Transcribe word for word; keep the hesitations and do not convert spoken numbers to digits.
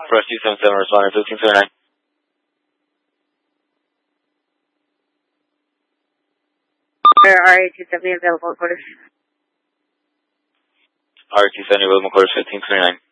Press two seven seven, responder fifteen seventy-nine. R A two seventy available quarters. R A two seventy available quarters fifteen seventy-nine.